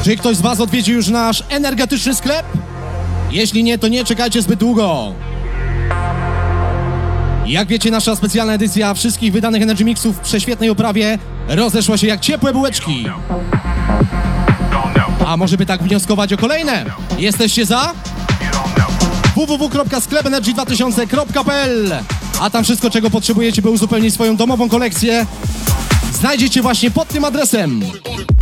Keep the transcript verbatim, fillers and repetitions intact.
Czy ktoś z was odwiedził już nasz energetyczny sklep? Jeśli nie, to nie czekajcie zbyt długo. Jak wiecie, nasza specjalna edycja wszystkich wydanych Energy Mixów w prześwietnej oprawie rozeszła się jak ciepłe bułeczki. A może by tak wnioskować o kolejne? Jesteście za? w w w kropka sklep energy dwa tysiące kropka p l. A tam wszystko, czego potrzebujecie, by uzupełnić swoją domową kolekcję, znajdziecie właśnie pod tym adresem.